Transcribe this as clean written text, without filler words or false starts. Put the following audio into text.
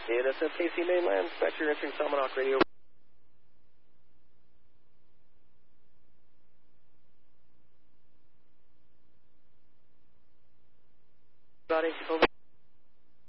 NSFKC mainland, Spectre entering Salmonock radio. Body, over.